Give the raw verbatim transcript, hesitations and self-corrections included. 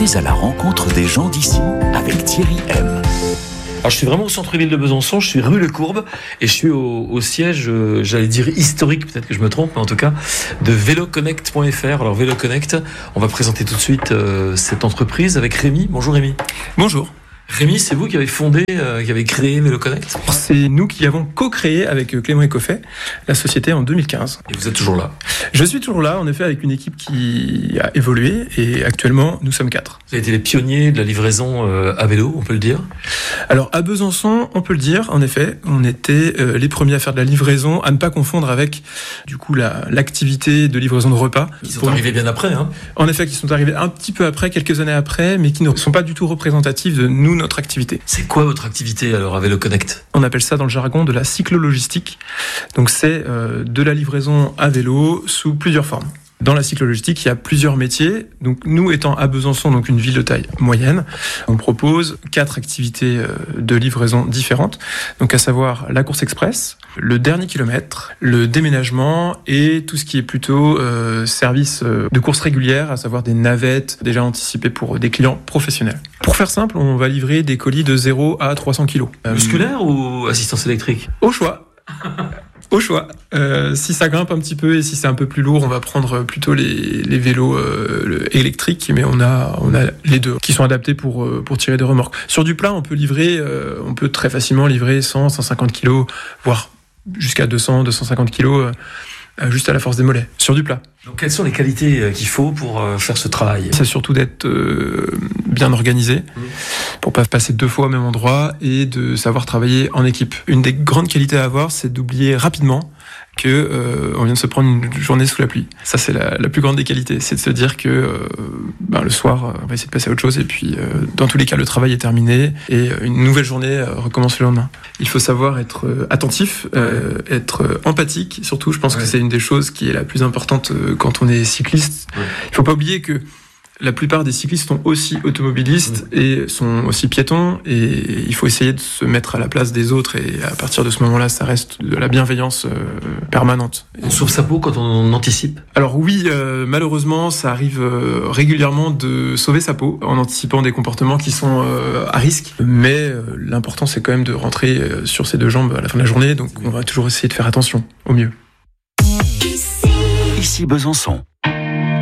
Partez à la rencontre des gens d'ici avec Thierry M. Alors, je suis vraiment au centre-ville de Besançon, je suis rue Le Courbe et je suis au, au siège, euh, j'allais dire historique, peut-être que je me trompe, mais en tout cas, de véloconnect point f r. Alors, Véloconnect, on va présenter tout de suite euh, cette entreprise avec Rémi. Bonjour Rémi. Bonjour. Rémi, c'est vous qui avez fondé, euh, qui avez créé Véloconnect ? C'est nous qui avons co-créé avec Clément Ecoffet la société en deux mille quinze. Et vous êtes toujours là ? Je suis toujours là, en effet, avec une équipe qui a évolué et actuellement, nous sommes quatre. Vous avez été les pionniers de la livraison euh, à vélo, on peut le dire ? Alors, à Besançon, on peut le dire, en effet, on était euh, les premiers à faire de la livraison, à ne pas confondre avec, du coup, la, l'activité de livraison de repas. Ils sont arrivés bien après, hein ? En effet, qui sont arrivés un petit peu après, quelques années après, mais qui ne sont pas du tout représentatifs de nous, notre activité. C'est quoi votre activité alors à Véloconnect ? On appelle ça dans le jargon de la cyclologistique. Donc c'est euh, de la livraison à vélo sous plusieurs formes. Dans la cyclologistique, il y a plusieurs métiers. Donc nous étant à Besançon, donc une ville de taille moyenne, on propose quatre activités de livraison différentes. Donc à savoir la course express, le dernier kilomètre, le déménagement et tout ce qui est plutôt euh, service de course régulière, à savoir des navettes déjà anticipées pour des clients professionnels. Pour faire simple, on va livrer des colis de zéro à trois cents kilos. Musculaire euh, ou assistance électrique ? Au choix. Au choix. Euh, si ça grimpe un petit peu et si c'est un peu plus lourd, on va prendre plutôt les, les vélos euh, électriques, mais on a, on a les deux qui sont adaptés pour, pour tirer des remorques. Sur du plat, on peut livrer, euh, on peut très facilement livrer cent, cent cinquante kilos, voire jusqu'à deux cents, deux cent cinquante kilos, euh, juste à la force des mollets, sur du plat. Donc, quelles sont les qualités qu'il faut pour faire ce travail ? C'est surtout d'être euh, bien organisé, mmh. pour pas passer deux fois au même endroit et de savoir travailler en équipe. Une des grandes qualités à avoir, c'est d'oublier rapidement que euh, on vient de se prendre une journée sous la pluie. Ça, c'est la, la plus grande des qualités, c'est de se dire que euh, ben, le soir, on va essayer de passer à autre chose et puis euh, dans tous les cas, le travail est terminé et une nouvelle journée euh, recommence le lendemain. Il faut savoir être euh, attentif, euh, être euh, empathique, surtout. Je pense ouais. que c'est une des choses qui est la plus importante euh, quand on est cycliste. Ouais. Il faut pas oublier que la plupart des cyclistes sont aussi automobilistes mmh. et sont aussi piétons et il faut essayer de se mettre à la place des autres et à partir de ce moment-là, ça reste de la bienveillance euh, permanente. On sauve sa peau quand on anticipe ? Alors oui, euh, malheureusement, ça arrive euh, régulièrement de sauver sa peau en anticipant des comportements qui sont euh, à risque. Mais euh, l'important, c'est quand même de rentrer euh, sur ses deux jambes à la fin de la journée, donc on va toujours essayer de faire attention au mieux. Ici Besançon.